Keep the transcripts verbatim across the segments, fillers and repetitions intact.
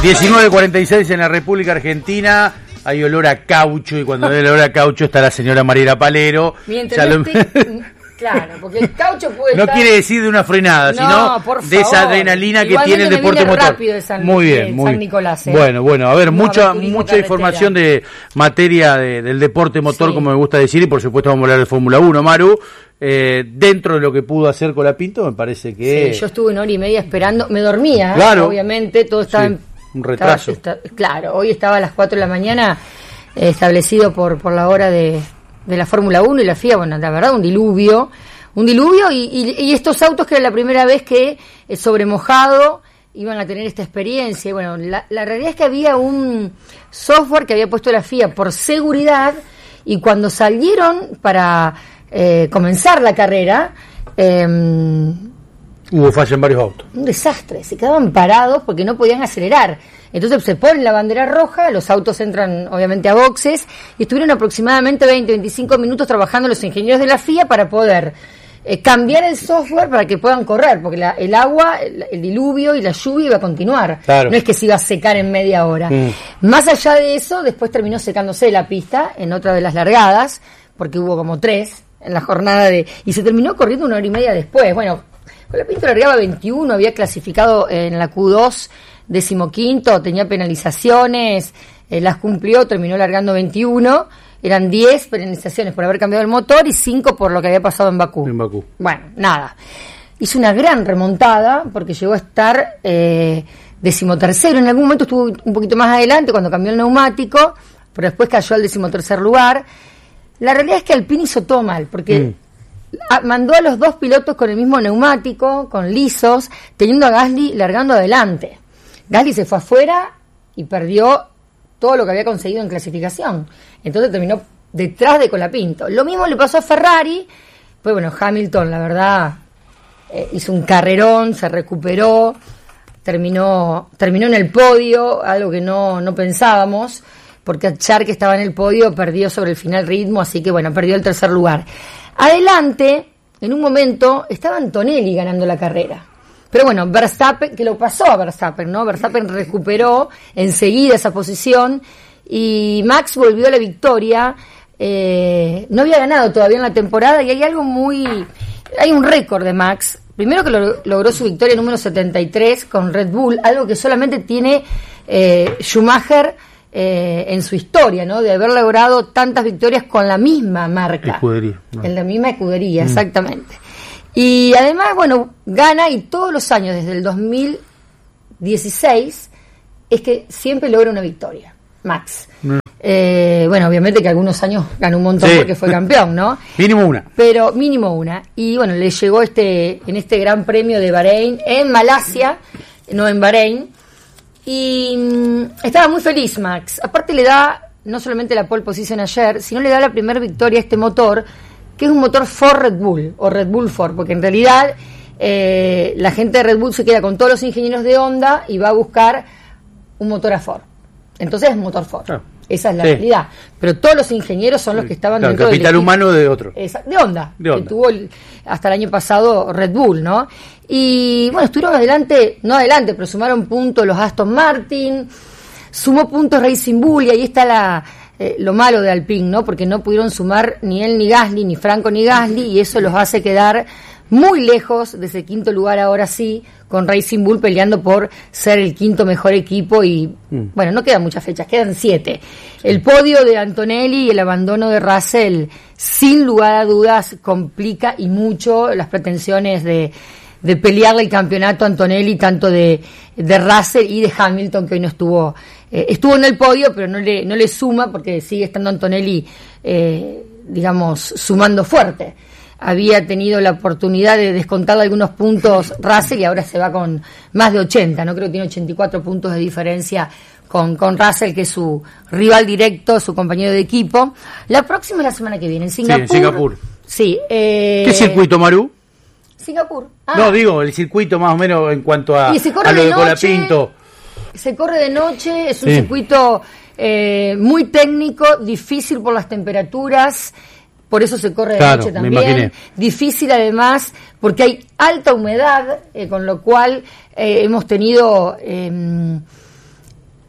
diecinueve cuarenta y seis en la República Argentina. Hay olor a caucho y cuando hay olor a caucho está la señora Mariela Palero. Mientras lo... esté... Claro, porque el caucho puede No estar... quiere decir de una frenada, no, sino por de esa adrenalina que tiene el deporte motor. De San, muy bien, muy San Nicolás, ¿eh? Bueno, bueno, a ver, no, mucha a ver, mucha carretera. información de materia de, del deporte motor, sí. como me gusta decir, y por supuesto vamos a hablar de Fórmula uno, Maru. Eh, dentro de lo que pudo hacer Colapinto, me parece que... Sí, yo estuve una hora y media esperando, me dormía, claro. obviamente, todo estaba sí, en... un retraso. Estaba, está, claro, hoy estaba a las cuatro de la mañana, eh, establecido por, por la hora de, de la Fórmula uno y la F I A, bueno, la verdad, un diluvio, un diluvio, y, y, y estos autos que era la primera vez que eh, sobre mojado iban a tener esta experiencia. Y bueno, la, la realidad es que había un software que había puesto la F I A por seguridad, y cuando salieron para eh, comenzar la carrera, eh, hubo falla en varios autos. Un desastre, se quedaban parados porque no podían acelerar. Entonces se pone la bandera roja, los autos entran obviamente a boxes, y estuvieron aproximadamente veinte, veinticinco minutos trabajando los ingenieros de la F I A para poder eh, cambiar el software para que puedan correr, porque la, el agua, el, el diluvio y la lluvia iba a continuar. Claro. No es que se iba a secar en media hora. Mm. Más allá de eso, después terminó secándose la pista en otra de las largadas, porque hubo como tres en la jornada de... y se terminó corriendo una hora y media después. Bueno, Colapinto largaba veintiuno, había clasificado en la Q dos decimoquinto, tenía penalizaciones, eh, las cumplió, terminó largando veintiuno, eran diez penalizaciones por haber cambiado el motor y cinco por lo que había pasado en Bakú. En Bakú. Bueno, nada. Hizo una gran remontada porque llegó a estar eh, decimotercero, en algún momento estuvo un poquito más adelante cuando cambió el neumático, pero después cayó al decimotercer lugar. La realidad es que Alpine hizo todo mal, porque... Mm. mandó a los dos pilotos con el mismo neumático, con lisos, teniendo a Gasly largando adelante. Gasly se fue afuera y perdió todo lo que había conseguido en clasificación. Entonces terminó detrás de Colapinto. Lo mismo le pasó a Ferrari. Pues bueno, Hamilton, la verdad, eh, hizo un carrerón, se recuperó, terminó terminó en el podio, algo que no, no pensábamos, porque Charles, que estaba en el podio, perdió sobre el final ritmo, así que bueno, perdió el tercer lugar. Adelante, en un momento, estaba Antonelli ganando la carrera. Pero bueno, Verstappen, que lo pasó a Verstappen, ¿no? Verstappen recuperó enseguida esa posición y Max volvió a la victoria. Eh, no había ganado todavía en la temporada y hay algo muy... hay un récord de Max. Primero que lo, logró su victoria número setenta y tres con Red Bull, algo que solamente tiene eh, Schumacher Eh, en su historia, ¿no? De haber logrado tantas victorias con la misma marca. Escudería. No. En la misma escudería, mm. exactamente. Y además, bueno, gana, y todos los años, desde el dos mil dieciséis, es que siempre logra una victoria, Max. Mm. Eh, bueno, obviamente que algunos años ganó un montón, sí, porque fue campeón, ¿no? Mínimo una. Pero mínimo una. Y bueno, le llegó este en este Gran Premio de Bahrein, en Malasia, no en Bahrein. Y mmm, estaba muy feliz Max. Aparte le da no solamente la pole position ayer, sino le da la primera victoria a este motor, que es un motor Ford Red Bull, o Red Bull Ford, porque en realidad eh, la gente de Red Bull se queda con todos los ingenieros de Honda y va a buscar un motor a Ford. Entonces es motor Ford. Ah, esa es la sí. realidad. Pero todos los ingenieros son los que estaban claro, dentro del capital humano de otro. Esa, de Honda, de Honda, que tuvo el, hasta el año pasado Red Bull, ¿no? Y bueno, estuvieron adelante, no adelante, pero sumaron puntos los Aston Martin, sumó puntos Racing Bull, y ahí está la eh, lo malo de Alpine, ¿no? Porque no pudieron sumar ni él ni Gasly, ni Franco ni Gasly, y eso los hace quedar muy lejos de ese quinto lugar ahora sí, con Racing Bull peleando por ser el quinto mejor equipo. Y mm. bueno, no quedan muchas fechas, quedan siete. El podio de Antonelli y el abandono de Russell, sin lugar a dudas, complica y mucho las pretensiones de de pelearle el campeonato a Antonelli, tanto de, de Russell y de Hamilton, que hoy no estuvo eh, estuvo en el podio, pero no le no le suma, porque sigue estando Antonelli eh, digamos sumando fuerte. Había tenido la oportunidad de descontarle algunos puntos Russell y ahora se va con más de ochenta, no creo que tiene ochenta y cuatro puntos de diferencia con, con Russell, que es su rival directo, su compañero de equipo. La próxima es la semana que viene, en Singapur. Sí, en Singapur. Sí, eh, ¿qué circuito, Maru? Singapur. Ah. No, digo, el circuito más o menos en cuanto a, y se corre a lo de, de Colapinto. Se corre de noche, es un sí. circuito eh, muy técnico, difícil por las temperaturas, por eso se corre de claro, noche también. Difícil además porque hay alta humedad, eh, con lo cual eh, hemos tenido... Eh,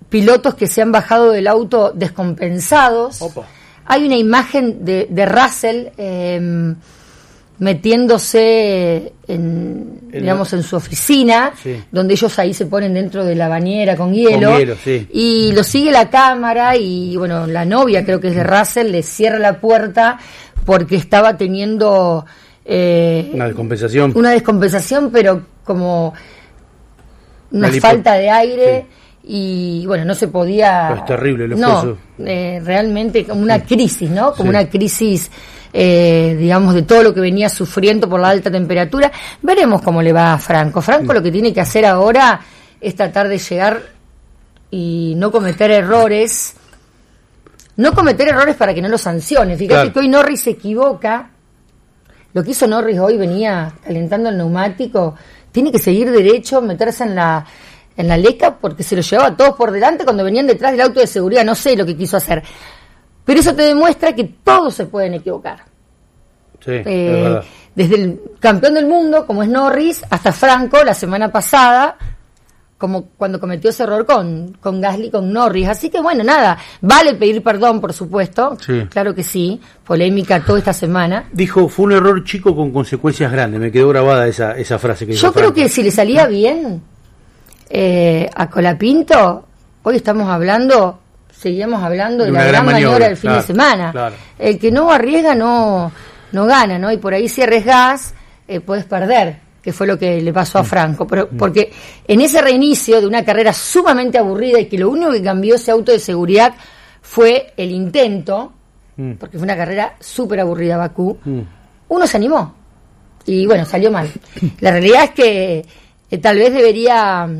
pilotos que se han bajado del auto descompensados. Opa. Hay una imagen de, de Russell eh, metiéndose en, El, digamos, en su oficina, sí. donde ellos ahí se ponen dentro de la bañera con hielo, con hielo sí. y lo sigue la cámara y bueno, la novia creo que es de Russell, le cierra la puerta porque estaba teniendo eh, una descompensación, una descompensación, pero como una, una falta de aire. Sí. Y bueno, no se podía... Pero es terrible el esfuerzo. No, eh, realmente como una crisis, ¿no? Como sí. una crisis, eh, digamos, de todo lo que venía sufriendo por la alta temperatura. Veremos cómo le va a Franco. Franco sí. lo que tiene que hacer ahora es tratar de llegar y no cometer errores. No cometer errores para que no lo sancione. Fíjate claro. que hoy Norris se equivoca. Lo que hizo Norris hoy, venía calentando el neumático. Tiene que seguir derecho, meterse en la... en la leca, porque se lo llevaba a todos por delante cuando venían detrás del auto de seguridad. No sé lo que quiso hacer, pero eso te demuestra que todos se pueden equivocar. Sí, eh, es verdad. Desde el campeón del mundo, como es Norris, hasta Franco la semana pasada, como cuando cometió ese error con, con Gasly, con Norris. Así que bueno, nada, vale pedir perdón, por supuesto, sí. claro que sí, polémica toda esta semana. Dijo, fue un error chico con consecuencias grandes, me quedó grabada esa, esa frase que dijo Yo creo Franco. que si le salía bien... Eh, a Colapinto, hoy estamos hablando, seguimos hablando de, de la gran, gran maniobra, maniobra del fin claro, de semana. Claro. El que no arriesga no no gana, ¿no? Y por ahí si arriesgás, eh, puedes perder, que fue lo que le pasó a Franco. Pero, porque en ese reinicio de una carrera sumamente aburrida y que lo único que cambió ese auto de seguridad fue el intento, mm. porque fue una carrera súper aburrida Bakú, mm. uno se animó y bueno, salió mal. La realidad es que eh, tal vez debería...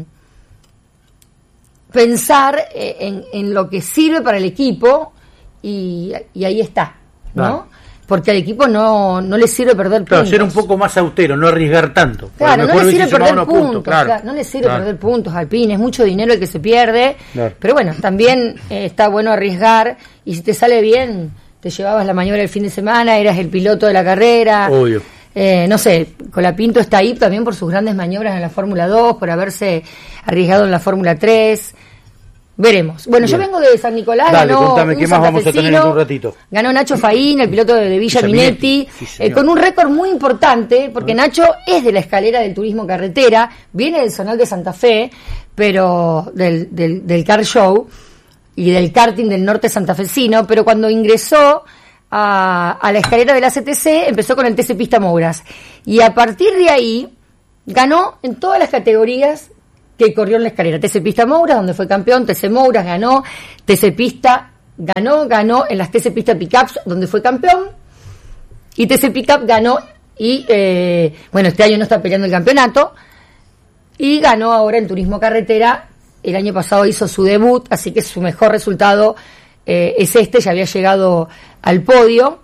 pensar en, en lo que sirve para el equipo y, y ahí está, ¿no? Claro. Porque al equipo no, no le sirve perder puntos. Claro, ser un poco más austero, no arriesgar tanto. Claro, no le sirve perder puntos, puntos claro. Claro, no le sirve claro. perder puntos, Alpine, es mucho dinero el que se pierde, claro. pero bueno, también eh, está bueno arriesgar y si te sale bien, te llevabas la maniobra el fin de semana, eras el piloto de la carrera. Obvio. Eh, no sé, Colapinto está ahí también por sus grandes maniobras en la Fórmula dos, por haberse arriesgado en la Fórmula tres. Veremos. Bueno, bien. Yo vengo de San Nicolás. Dale, ganó contame, ¿qué más vamos a tener en un ratito? Ganó Nacho Faín, el piloto de Villa, Villa Minetti, Minetti sí, eh, con un récord muy importante, porque ¿Ah? Nacho es de la escalera del turismo carretera, viene del Zonal de Santa Fe, pero del, del, del car show y del karting del norte santafesino, pero cuando ingresó a, a la escalera de la C T C, empezó con el T C Pista Mouras. Y a partir de ahí, ganó en todas las categorías que corrió en la escalera. T C Pista Mouras, donde fue campeón, T C Mouras ganó, T C Pista ganó, ganó en las T C Pista Pickups, donde fue campeón, y T C Pickup ganó, y eh, bueno, este año no está peleando el campeonato, y ganó ahora en Turismo Carretera. El año pasado hizo su debut, así que su mejor resultado eh, es este, ya había llegado al podio.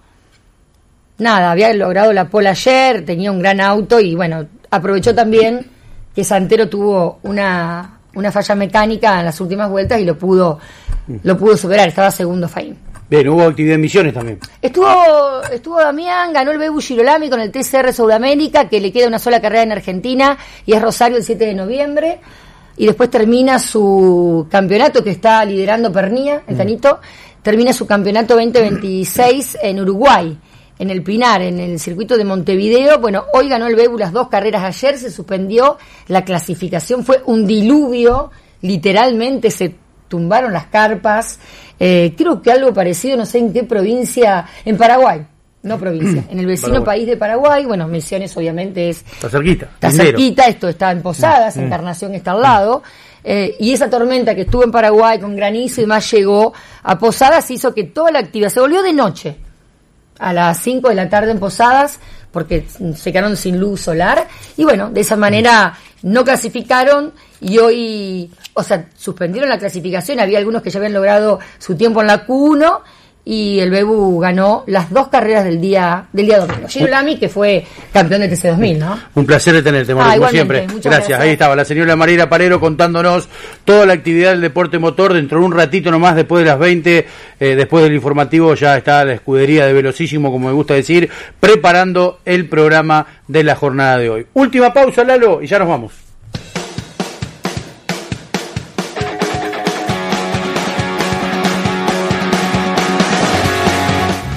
Nada, había logrado la pole ayer, tenía un gran auto, y bueno, aprovechó también que Santero tuvo una, una falla mecánica en las últimas vueltas y lo pudo lo pudo superar, estaba segundo Faín. Bien, hubo actividad en Misiones también. Estuvo estuvo Damián, ganó el Bebu Girolami con el T C R Sudamérica, que le queda una sola carrera en Argentina, y es Rosario el siete de noviembre, y después termina su campeonato, que está liderando Pernía, el Tanito, termina su campeonato veinte veintiséis en Uruguay, en el Pinar, en el circuito de Montevideo. Bueno, hoy ganó el Bebu las dos carreras ayer, se suspendió la clasificación, fue un diluvio, literalmente se tumbaron las carpas, eh, creo que algo parecido, no sé en qué provincia, en Paraguay, no provincia, en el vecino Paraguay. País de Paraguay. Bueno, Misiones obviamente es... Está cerquita. Está cerquita, esto está en Posadas, mm. Encarnación está al lado, eh, y esa tormenta que estuvo en Paraguay con granizo y más llegó a Posadas, hizo que toda la actividad se volvió de noche. A las cinco de la tarde en Posadas, porque se quedaron sin luz solar, y bueno, de esa manera no clasificaron, y hoy, o sea, suspendieron la clasificación. Había algunos que ya habían logrado su tiempo en la Q uno, y el Bebu ganó las dos carreras del día del día domingo. Girolami, que fue campeón de T C dos mil, ¿no? Un placer de tenerte, Mauro, ah, como siempre. Gracias. gracias. Ahí estaba la señora Mariela Parero contándonos toda la actividad del deporte motor. Dentro de un ratito nomás, después de las veinte, eh, después del informativo, ya está la escudería de Velocísimo, como me gusta decir, preparando el programa de la jornada de hoy. Última pausa, Lalo, y ya nos vamos.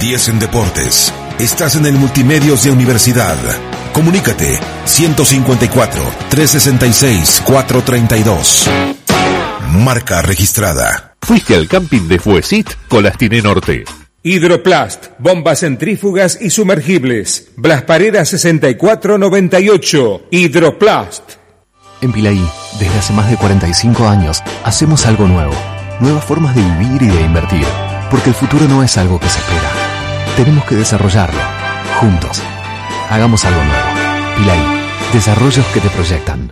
diez en deportes. Estás en el Multimedios de Universidad. Comunícate ciento cincuenta y cuatro, trescientos sesenta y seis, cuatrocientos treinta y dos. Marca registrada. Fuiste al camping de Fuesit Colastiné Norte. Hidroplast, bombas centrífugas y sumergibles. Blas Paredes sesenta y cuatro noventa y ocho. Hidroplast. En Pilaí, desde hace más de cuarenta y cinco años, hacemos algo nuevo. Nuevas formas de vivir y de invertir. Porque el futuro no es algo que se espera. Tenemos que desarrollarlo. Juntos. Hagamos algo nuevo. Pilaí, desarrollos que te proyectan.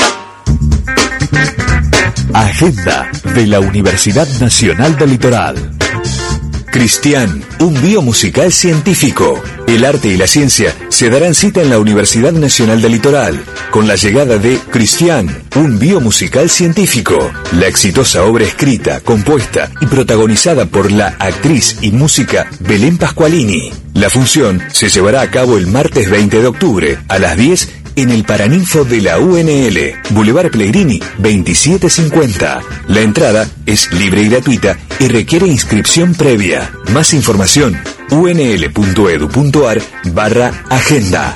Agenda de la Universidad Nacional del Litoral. Cristian, un biomusical científico. El arte y la ciencia se darán cita en la Universidad Nacional del Litoral, con la llegada de Cristian, un biomusical científico. La exitosa obra escrita, compuesta y protagonizada por la actriz y música Belén Pascualini. La función se llevará a cabo el martes veinte de octubre, a las diez, en el Paraninfo de la U N L, Boulevard Pellegrini, veintisiete cincuenta. La entrada es libre y gratuita y requiere inscripción previa. Más información, unl.edu.ar barra agenda.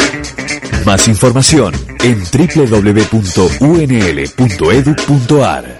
Más información en doble u doble u doble u punto u n l punto e d u punto a r.